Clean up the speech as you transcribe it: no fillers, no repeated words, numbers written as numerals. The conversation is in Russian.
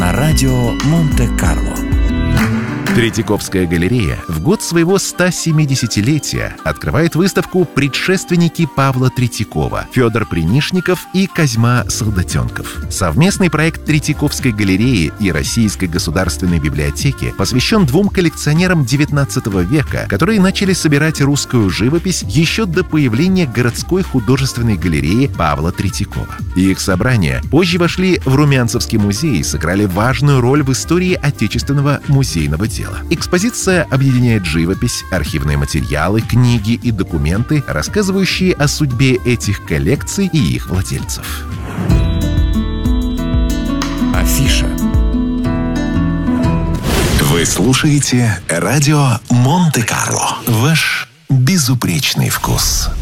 на радио Монте-Карло. Третьяковская галерея в год своего 170-летия открывает выставку «Предшественники Павла Третьякова» Федор Принишников и Козьма Солдатенков. Совместный проект Третьяковской галереи и Российской государственной библиотеки посвящен двум коллекционерам XIX века, которые начали собирать русскую живопись еще до появления городской художественной галереи Павла Третьякова. Их собрания позже вошли в Румянцевский музей и сыграли важную роль в истории отечественного музейного дела. Экспозиция объединяет живопись, архивные материалы, книги и документы, рассказывающие о судьбе этих коллекций и их владельцев. Афиша. Вы слушаете радио Монте-Карло. Ваш безупречный вкус.